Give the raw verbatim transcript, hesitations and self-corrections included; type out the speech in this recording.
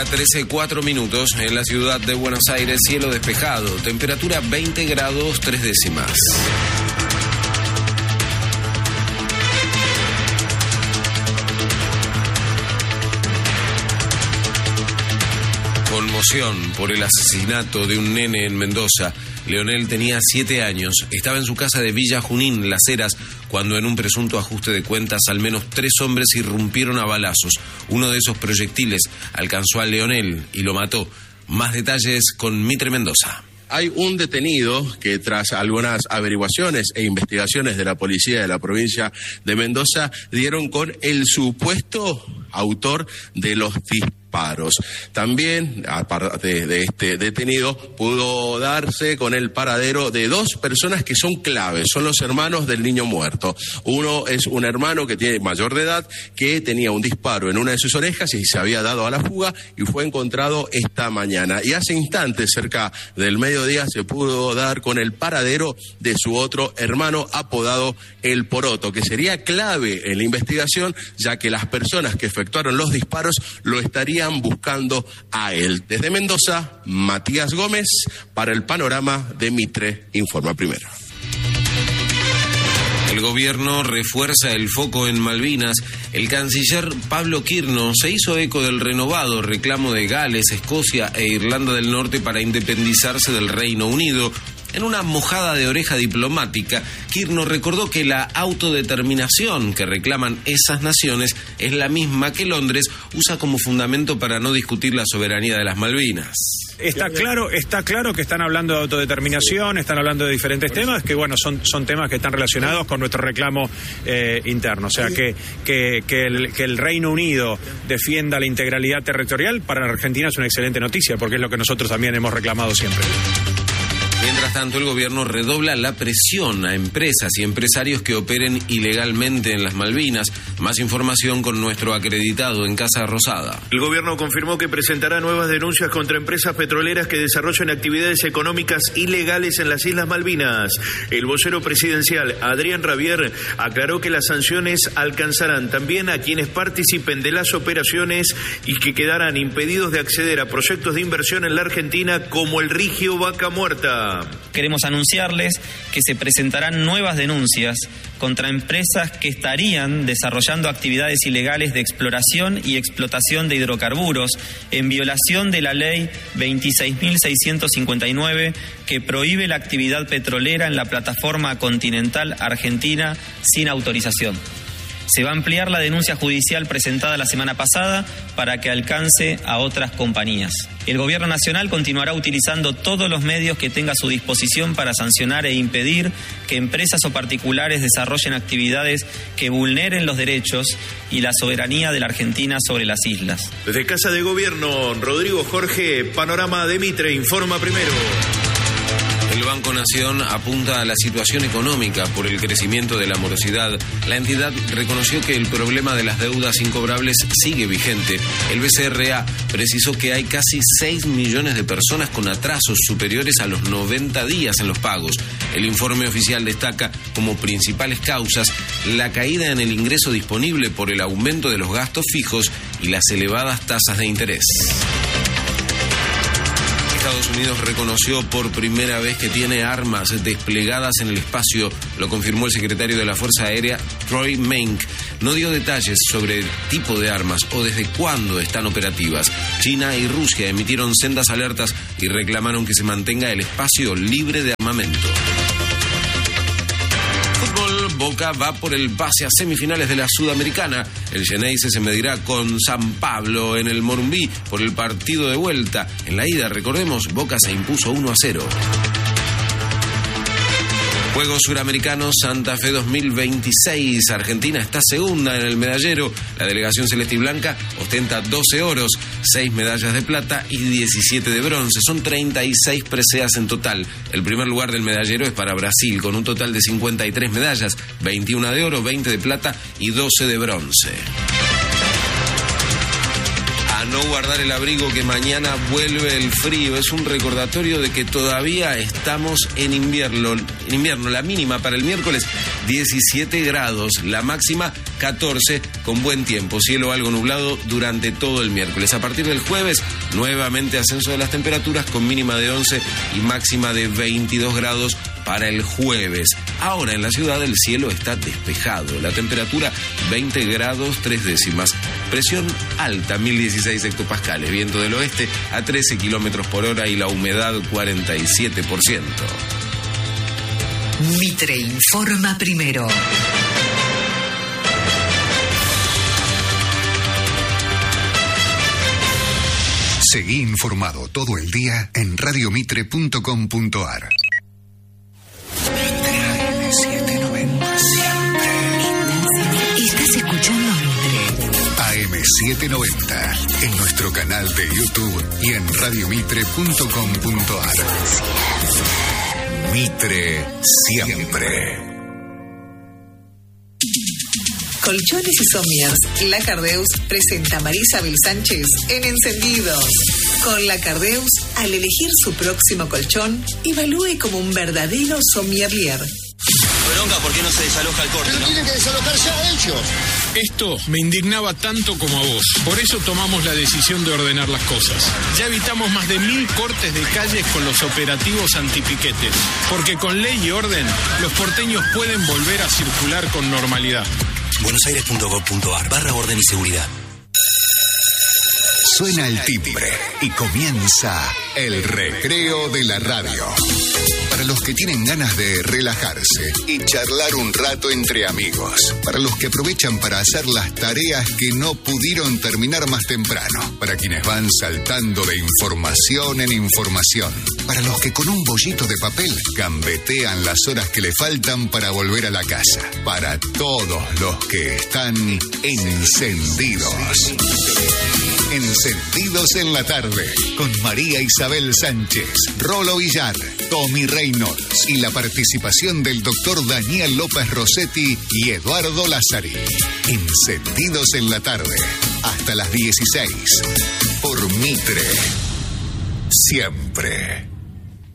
Hora trece, cuatro minutos en la ciudad de Buenos Aires, cielo despejado, temperatura veinte grados tres décimas. Conmoción por el asesinato de un nene en Mendoza. Leonel tenía siete años, estaba en su casa de Villa Junín, Las Heras, cuando en un presunto ajuste de cuentas al menos tres hombres irrumpieron a balazos. Uno de esos proyectiles alcanzó a Leonel y lo mató. Más detalles con Mitre Mendoza. Hay un detenido que tras algunas averiguaciones e investigaciones de la policía de la provincia de Mendoza dieron con el supuesto autor de los disparos. También, aparte de este detenido, pudo darse con el paradero de dos personas que son claves, son los hermanos del niño muerto. Uno es un hermano que tiene mayor de edad, que tenía un disparo en una de sus orejas y se había dado a la fuga y fue encontrado esta mañana. Y hace instantes, cerca del mediodía, se pudo dar con el paradero de su otro hermano apodado El Poroto, que sería clave en la investigación, ya que las personas que efectuaron los disparos lo estarían buscando a él. Desde Mendoza, Matías Gómez, para el panorama de Mitre, informa primero. El gobierno refuerza el foco en Malvinas. El canciller Pablo Quirno se hizo eco del renovado reclamo de Gales, Escocia e Irlanda del Norte para independizarse del Reino Unido. En una mojada de oreja diplomática, Quirno recordó que la autodeterminación que reclaman esas naciones es la misma que Londres usa como fundamento para no discutir la soberanía de las Malvinas. Está claro, está claro que están hablando de autodeterminación, están hablando de diferentes temas, que bueno, son, son temas que están relacionados con nuestro reclamo eh, interno. O sea, que, que, que, el, que el Reino Unido defienda la integralidad territorial, para la Argentina es una excelente noticia, porque es lo que nosotros también hemos reclamado siempre. Mientras tanto, el gobierno redobla la presión a empresas y empresarios que operen ilegalmente en las Malvinas. Más información con nuestro acreditado en Casa Rosada. El gobierno confirmó que presentará nuevas denuncias contra empresas petroleras que desarrollen actividades económicas ilegales en las Islas Malvinas. El vocero presidencial, Adrián Rabier, aclaró que las sanciones alcanzarán también a quienes participen de las operaciones y que quedarán impedidos de acceder a proyectos de inversión en la Argentina como el Rigio Vaca Muerta. Queremos anunciarles que se presentarán nuevas denuncias contra empresas que estarían desarrollando actividades ilegales de exploración y explotación de hidrocarburos en violación de la ley veintiséis mil seiscientos cincuenta y nueve que prohíbe la actividad petrolera en la plataforma continental argentina sin autorización. Se va a ampliar la denuncia judicial presentada la semana pasada para que alcance a otras compañías. El Gobierno Nacional continuará utilizando todos los medios que tenga a su disposición para sancionar e impedir que empresas o particulares desarrollen actividades que vulneren los derechos y la soberanía de la Argentina sobre las islas. Desde Casa de Gobierno, Rodrigo Jorge, panorama de Mitre, informa primero. El Banco Nación apunta a la situación económica por el crecimiento de la morosidad. La entidad reconoció que el problema de las deudas incobrables sigue vigente. El B C R A precisó que hay casi seis millones de personas con atrasos superiores a los noventa días en los pagos. El informe oficial destaca como principales causas la caída en el ingreso disponible por el aumento de los gastos fijos y las elevadas tasas de interés. Estados Unidos reconoció por primera vez que tiene armas desplegadas en el espacio, lo confirmó el secretario de la Fuerza Aérea, Troy Menck. No dio detalles sobre el tipo de armas o desde cuándo están operativas. China y Rusia emitieron sendas alertas y reclamaron que se mantenga el espacio libre de armamento. Boca va por el pase a semifinales de la Sudamericana. El Xeneize se medirá con San Pablo en el Morumbí por el partido de vuelta. En la ida, recordemos, Boca se impuso uno a cero. Juegos Suramericanos Santa Fe dos mil veintiséis. Argentina está segunda en el medallero. La delegación celeste y blanca ostenta doce oros, seis medallas de plata y diecisiete de bronce. Son treinta y seis preseas en total. El primer lugar del medallero es para Brasil, con un total de cincuenta y tres medallas, veintiuna de oro, veinte de plata y doce de bronce. A no guardar el abrigo, que mañana vuelve el frío. Es un recordatorio de que todavía estamos en invierno. En invierno, la mínima para el miércoles diecisiete grados, la máxima catorce, con buen tiempo, cielo algo nublado durante todo el miércoles. A partir del jueves, nuevamente ascenso de las temperaturas con mínima de once y máxima de veintidós grados para el jueves. Ahora en la ciudad el cielo está despejado, la temperatura veinte grados tres décimas, presión alta mil dieciséis hectopascales, viento del oeste a trece kilómetros por hora y la humedad cuarenta y siete por ciento. Mitre informa primero. Seguí informado todo el día en radio mitre punto com punto a r. Mitre A M setecientos noventa siempre. Estás escuchando Mitre. A M setecientos noventa en nuestro canal de YouTube y en radio mitre punto com punto a r. Mitre siempre. Colchones y Somiers, Lacardeus presenta a Marisabel Sánchez en Encendidos. Con Lacardeus, al elegir su próximo colchón, evalúe como un verdadero sommelier. Bronca, ¿por qué no se desaloja el corte? Pero ¿no? tienen que desalojar ya ellos. Esto me indignaba tanto como a vos. Por eso tomamos la decisión de ordenar las cosas. Ya evitamos más de mil cortes de calles con los operativos antipiquetes. Porque con ley y orden, los porteños pueden volver a circular con normalidad. buenosaires punto gov punto a r barra orden y seguridad. Suena el timbre y comienza el recreo de la radio. Para los que tienen ganas de relajarse y charlar un rato entre amigos. Para los que aprovechan para hacer las tareas que no pudieron terminar más temprano. Para quienes van saltando de información en información. Para los que con un bollito de papel gambetean las horas que le faltan para volver a la casa. Para todos los que están encendidos. Encendidos en la tarde, con María Isabel Sánchez, Rolo Villar, Tommy Reynolds y la participación del doctor Daniel López Rossetti y Eduardo Lázari. Encendidos en la tarde, hasta las dieciséis, por Mitre, siempre.